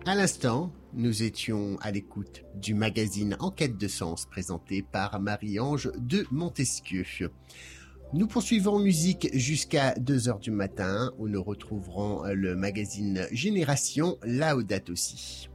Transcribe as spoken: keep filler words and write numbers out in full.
À l'instant, nous étions à l'écoute du magazine Enquête de sens présenté par Marie-Ange de Montesquieu. Nous poursuivons musique jusqu'à deux heures du matin où nous retrouverons le magazine Génération Laudato Si.